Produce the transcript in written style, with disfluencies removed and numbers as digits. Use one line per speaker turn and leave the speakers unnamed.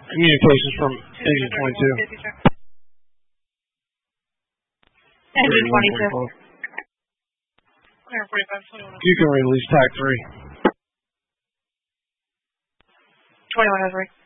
Communications from Agent 22.
Engine 22.
You can release TAC 3.
2103.